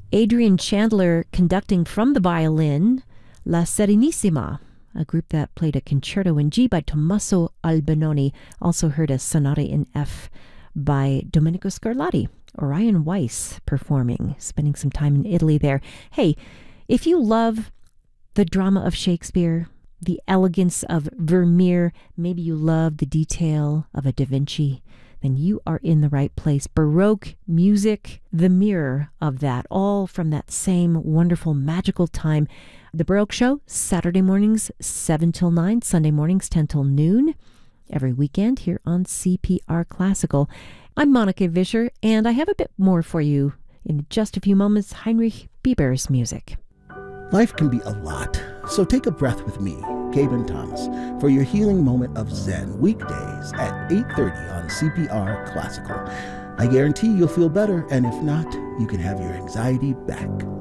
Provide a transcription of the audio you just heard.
Adrian Chandler conducting from the violin, La Serenissima, a group that played a concerto in G by Tommaso Albinoni, also heard a sonata in F by Domenico Scarlatti. Orion Weiss performing, spending some time in Italy there. Hey, if you love the drama of Shakespeare, the elegance of Vermeer, maybe you love the detail of a Da Vinci, then you are in the right place. Baroque music, the mirror of that, all from that same wonderful magical time. The Baroque Show, Saturday mornings 7 till 9, Sunday mornings 10 till noon, every weekend here on CPR Classical. I'm Monica Vischer, and I have a bit more for you in just a few moments. Heinrich Bieber's music. Life can be a lot, so take a breath with me, Gaben Thomas, for your healing moment of Zen, weekdays at 8:30 on CPR Classical. I guarantee you'll feel better, and if not, you can have your anxiety back.